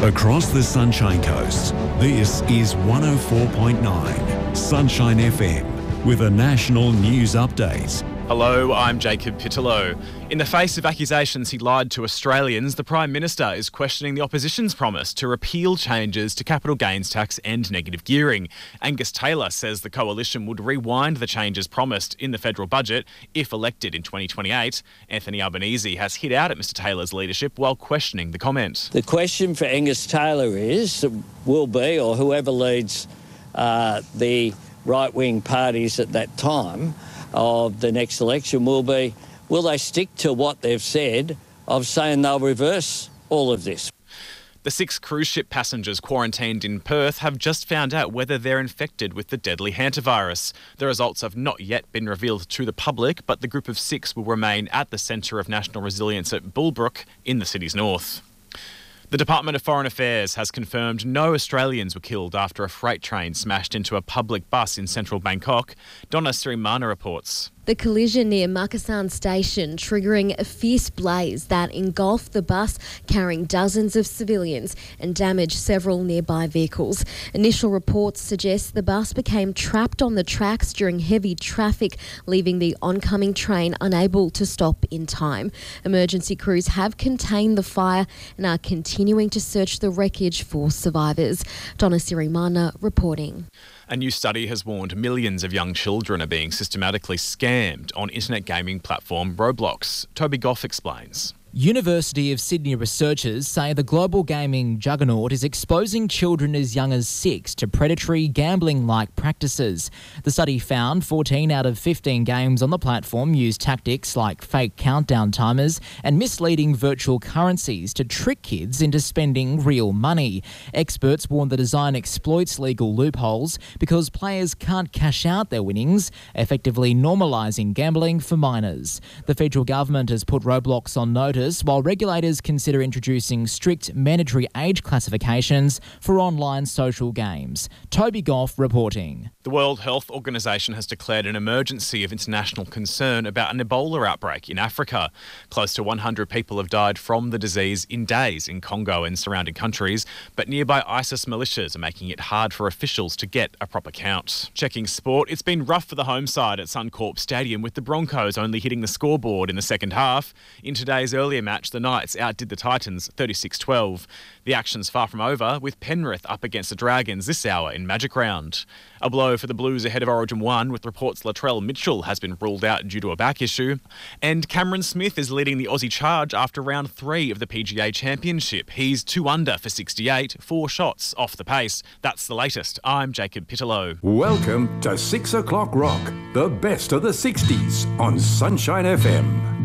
Across the Sunshine Coast, this is 104.9 Sunshine FM with a national news update. Hello, I'm Jacob Pittello. In the face of accusations he lied to Australians, the Prime Minister is questioning the opposition's promise to repeal changes to capital gains tax and negative gearing. Angus Taylor says the coalition would rewind the changes promised in the federal budget if elected in 2028. Anthony Albanese has hit out at Mr Taylor's leadership while questioning the comment. The question for Angus Taylor will be, or whoever leads the right-wing parties at that time of the next election will be, will they stick to what they've said of saying they'll reverse all of this? The 6 cruise ship passengers quarantined in Perth have just found out whether they're infected with the deadly hantavirus. The results have not yet been revealed to the public, but the group of 6 will remain at the Centre of National Resilience at Bullbrook in the city's north. The Department of Foreign Affairs has confirmed no Australians were killed after a freight train smashed into a public bus in central Bangkok. Donna Sirimana reports. The collision near Makassan Station triggering a fierce blaze that engulfed the bus carrying dozens of civilians and damaged several nearby vehicles. Initial reports suggest the bus became trapped on the tracks during heavy traffic, leaving the oncoming train unable to stop in time. Emergency crews have contained the fire and are continuing to search the wreckage for survivors. Donna Sirimana reporting. A new study has warned millions of young children are being systematically scammed on internet gaming platform Roblox. Toby Goff explains. University of Sydney researchers say the global gaming juggernaut is exposing children as young as 6 to predatory gambling-like practices. The study found 14 out of 15 games on the platform use tactics like fake countdown timers and misleading virtual currencies to trick kids into spending real money. Experts warn the design exploits legal loopholes because players can't cash out their winnings, effectively normalising gambling for minors. The federal government has put Roblox on notice while regulators consider introducing strict mandatory age classifications for online social games. Toby Goff reporting. The World Health Organization has declared an emergency of international concern about an Ebola outbreak in Africa. Close to 100 people have died from the disease in days in Congo and surrounding countries, but nearby ISIS militias are making it hard for officials to get a proper count. Checking sport, it's been rough for the home side at Suncorp Stadium, with the Broncos only hitting the scoreboard in the second half. In today's earlier match, the Knights outdid the Titans 36-12. The action's far from over, with Penrith up against the Dragons this hour in Magic Round. A blow for the Blues ahead of Origin 1, with reports Latrell Mitchell has been ruled out due to a back issue. And Cameron Smith is leading the Aussie charge after round 3 of the PGA Championship. He's 2 under for 68, 4 shots off the pace. That's the latest. I'm Jacob Pittello. Welcome to 6 o'clock rock, the best of the 60s on Sunshine FM.